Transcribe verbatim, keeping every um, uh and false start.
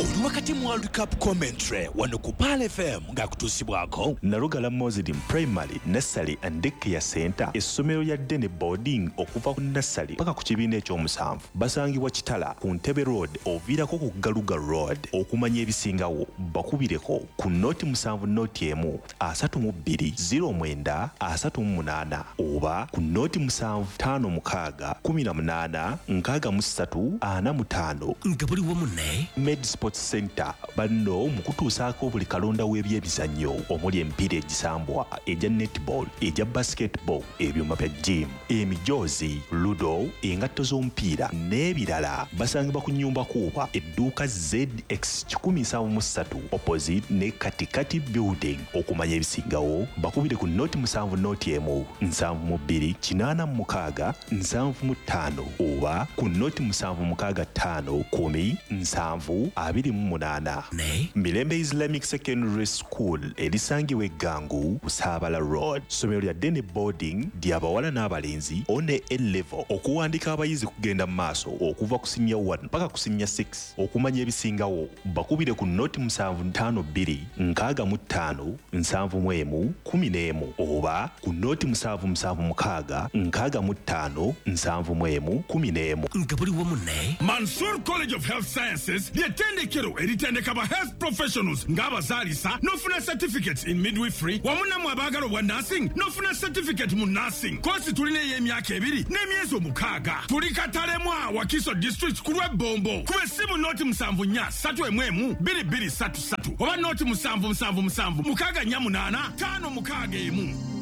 oli wakati mu World Cup commentary wano ku Pal F M ng'akutuusibwako Nalugala Muslim Primary Nursery and Daycare Center essomero lya Dene Boarding okuva ku nursery paka ku kibiina ekyomusanvu basangibwa Kitala ku Ntebe Road oviirako ku Galuga Road okumanya ebisingawo bakubireko ku noti musanvu noti emu asatu mu bbiri ziro mwenda asatu mu munaana oba ku noti musanvu ttaano mukaaga kumi na munaana nkaaga mu ssatu ana mu ttaano nga buli wamu ne Med Sports Center banno mu kutuusaako buli kalonda w'ebyemizannyo omuli emipiira egisambwa egya netball egya basketball ebyuma bya gym emijoozi ludo engatto z'omupiira n'ebirala basangibwa ku nnyumba kuuba edduuka Z X kikumi nsanvu mu ssatu opposite ne katikati building okumanya ebisingawo bakubire ku noti musanvu noti emu nsanvu mu bbiri kinaana mu mukaaga nsanvu mu ttaano oba ku noti musanvu mukaaga ttaano kumi nsanvu abiri mu munaana ne Mirembe Islamic Secondary School erisangibwa Eggangu Busaabala Road somero lya Dene Boarding ly'abawala n'abalenzi one A-level okuwandika abayizi kugenda mu maaso okuva ku senior one paka ku senior six okumanya ebisingawo bakubire ku noti musanvu ttaano bbiri nkaaga mu ttaano nsanvu mu emu kumi n'emu oba ku noti musanvu musanvu mukaaga nkaaga mu ttaano nsanvu mu emu kumi n'emu nga buli wamu ne Mansour College of Health Sciences ly'ettendekero eritendeka ba health professionals ng'abazaalisa n'ofuna certificates in midwifery wamu nammwe abaagala obwa nursing n'ofuna certificate mu nursing kosi tulina ey'emyaka ebiri n'emyezi omukaaga tuli Katalemwa Wakiso district ku lw'ebbombo kuba essimu noti musanvu nnya ssatu emu emu bbiri bbiri ssatu ssatu oba noti musanvu musanvu musanvu mukaaga nnya munaana ttaano mukaaga emu